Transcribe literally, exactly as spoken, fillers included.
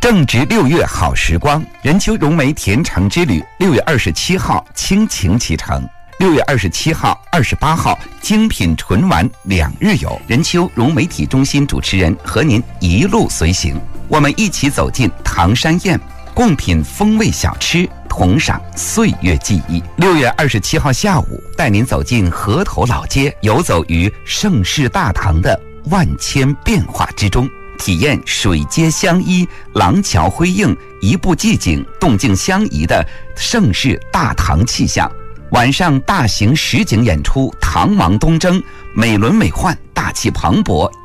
正值六月好时光，任丘荣梅甜橙之旅六月二十七号倾情启程，六月二十七号、二十八号精品纯玩两日游。任丘融媒体中心主持人和您一路随行，我们一起走进唐山宴，共品风味小吃，同赏岁月记忆。六月二十七号下午，带您走进河头老街，游走于盛世大唐的万千变化之中，体验水街相依、廊桥辉映、一步寂静、动静相宜的盛世大唐气象。晚上大型实景演出《唐王东征》，美轮美奂，大气磅礴，